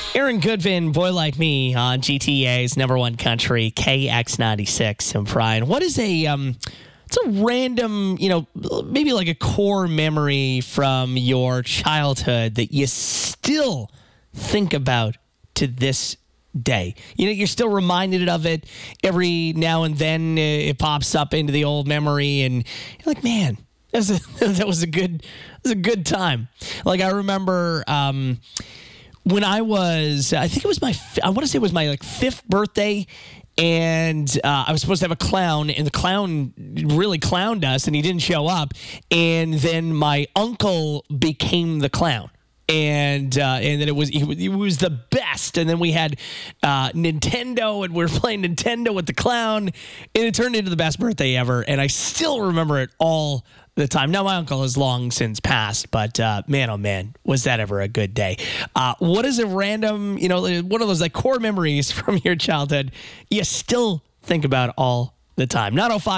Aaron Goodvin, Boy Like Me on GTA's number one country, KX96. And Brian, what is it's a random, maybe like a core memory from your childhood that you still think about to this day? You're still reminded of it every now and then. It pops up into the old memory and you're like, man, that was a good time. Like I remember, when I was, I think it was my 5th birthday, and I was supposed to have a clown, and the clown really clowned us, and he didn't show up, and then my uncle became the clown. And then it was the best. And then we had Nintendo, and we were playing Nintendo with the clown, and it turned into the best birthday ever. And I still remember it all the time. Now my uncle has long since passed, but man, oh man, was that ever a good day? What is a random, one of those like core memories from your childhood you still think about all the time?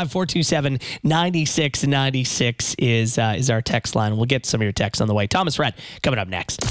905-427-9696 is our text line. We'll get some of your texts on the way. Thomas Rhett coming up next.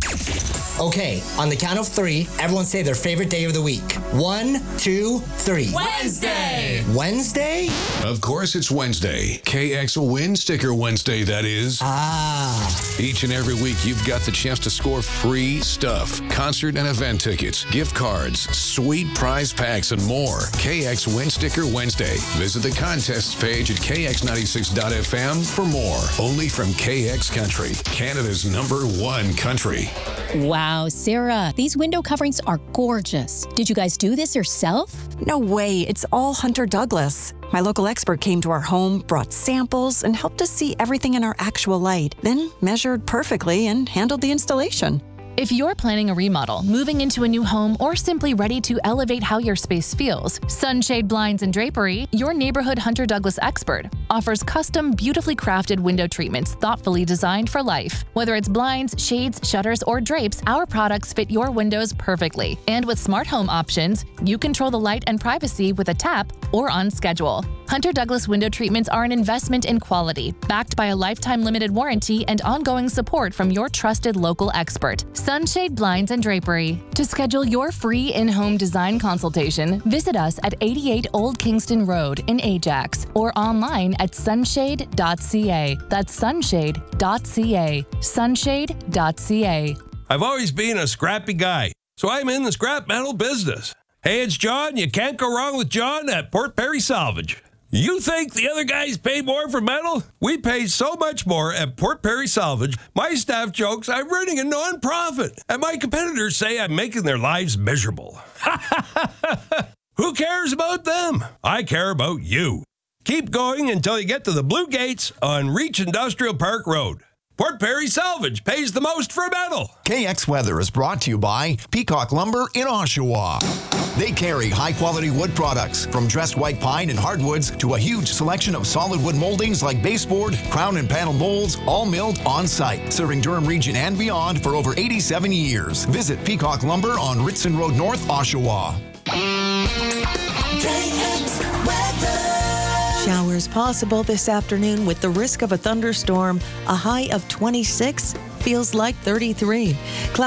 Okay, on the count of 3, everyone say their favorite day of the week. 1, 2, 3. Wednesday! Wednesday? Of course it's Wednesday. KX Win Sticker Wednesday, that is. Each and every week, you've got the chance to score free stuff. Concert and event tickets, gift cards, sweet prize packs, and more. KX Win Sticker Wednesday. Visit the contests page at kx96.fm for more. Only from KX Country, Canada's number one country. Wow, Sarah, these window coverings are gorgeous. Did you guys do this yourself? No way, it's all Hunter Douglas. My local expert came to our home, brought samples, and helped us see everything in our actual light, then measured perfectly and handled the installation. If you're planning a remodel, moving into a new home, or simply ready to elevate how your space feels, Sunshade Blinds and Drapery, your neighborhood Hunter Douglas expert, offers custom, beautifully crafted window treatments thoughtfully designed for life. Whether it's blinds, shades, shutters, or drapes, our products fit your windows perfectly. And with smart home options, you control the light and privacy with a tap or on schedule. Hunter Douglas window treatments are an investment in quality, backed by a lifetime limited warranty and ongoing support from your trusted local expert, Sunshade Blinds and Drapery. To schedule your free in-home design consultation, visit us at 88 Old Kingston Road in Ajax or online at sunshade.ca. That's sunshade.ca. Sunshade.ca. I've always been a scrappy guy, so I'm in the scrap metal business. Hey, it's John. You can't go wrong with John at Port Perry Salvage. You think the other guys pay more for metal? We pay so much more at Port Perry Salvage. My staff jokes I'm running a non-profit, and my competitors say I'm making their lives miserable. Who cares about them? I care about you. Keep going until you get to the Blue Gates on Reach Industrial Park Road. Port Perry Salvage pays the most for metal. KX Weather is brought to you by Peacock Lumber in Oshawa. They carry high-quality wood products, from dressed white pine and hardwoods to a huge selection of solid wood moldings like baseboard, crown and panel molds, all milled on-site, serving Durham region and beyond for over 87 years. Visit Peacock Lumber on Ritson Road North, Oshawa. KX Weather. Showers possible this afternoon with the risk of a thunderstorm. A high of 26 feels like 33.